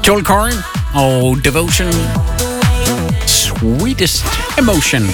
Joel Corey og Devotion. Sweetest Emotion.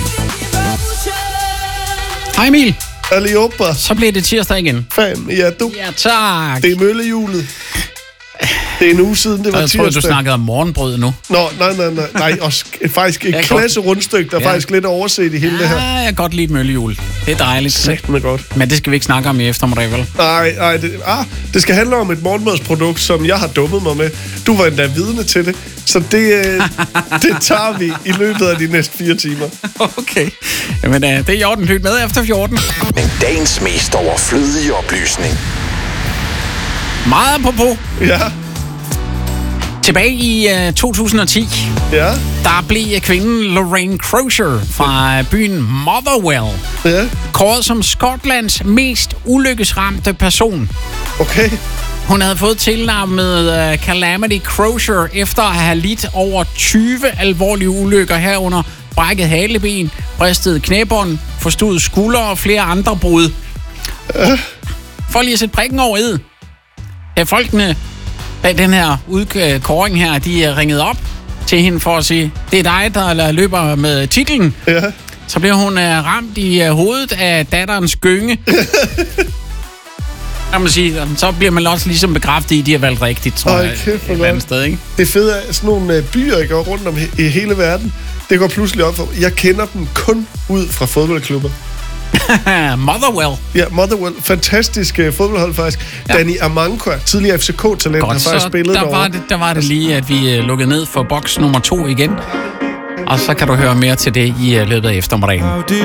Hej Emil. Allihoppa. Så bliver det tirsdag igen. Fan, ja du. Ja tak. Det er møllehjulet. Det er en uge siden, det var tirsdag. Jeg tror, du snakkede om morgenbrød nu. Nå, nej. Og faktisk et klasse rundstykke, der er faktisk lidt overset i hele det her. Ja, jeg kan godt lide et møllehjul. Det er dejligt. Sæt med godt. Men det skal vi ikke snakke om i eftermiddag, vel? Nej, det skal handle om et morgenmadsprodukt, som jeg har dummet mig med. Du var endda vidne til det. Så det tager vi i løbet af de næste 4 timer. Okay. Jamen, det er i orden. Lyt med efter 14. Men dagens mest overflødige oplysning. Meget apropos. Ja. Tilbage i 2010, Ja. der blev kvinden Lorraine Crozier fra byen Motherwell kåret som Skotlands mest ulykkesramte person. Okay. Hun havde fået tilnavnet Calamity Crozier efter at have lidt over 20 alvorlige ulykker herunder brækket haleben, bristet knæbånd, forstuet skulder og flere andre brud. For lige at sætte prikken over ed. Folkene bag den her udkåring her, de ringede op til hende for at sige, det er dig, der løber med titlen. Ja. Så bliver hun ramt i hovedet af datterens gynge. Kan man sige, så bliver man også ligesom bekræftet i, at de har valgt rigtigt, tror jeg, et eller andet sted, ikke? Det fede er, sådan nogle byer, der går rundt om i hele verden, det går pludselig op for. Jeg kender dem kun ud fra fodboldklubber. Motherwell. Ja, Motherwell. Fantastisk fodboldhold, faktisk. Ja. Danny Amankoa, tidligere FCK-talent, har faktisk spillet derovre. Der var det lige, at vi lukkede ned for boks nummer 2 igen. Og så kan du høre mere til det i løbet af eftermiddagen.